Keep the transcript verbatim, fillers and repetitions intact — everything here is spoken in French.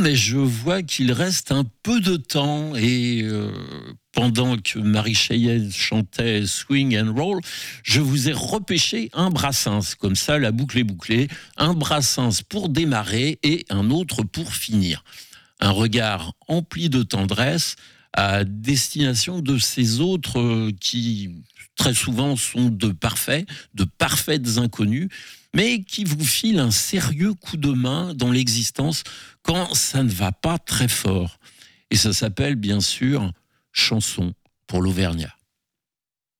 mais je vois qu'il reste un peu de temps et euh, pendant que Marie Cheyenne chantait Swing and Roll, je vous ai repêché un Brassens. Comme ça, la boucle est bouclée. Un Brassens pour démarrer et un autre pour finir. Un regard empli de tendresse à destination de ces autres euh, qui très souvent sont de parfaits, de parfaites inconnus, mais qui vous filent un sérieux coup de main dans l'existence quand ça ne va pas très fort. Et ça s'appelle bien sûr Chanson pour l'Auvergnat.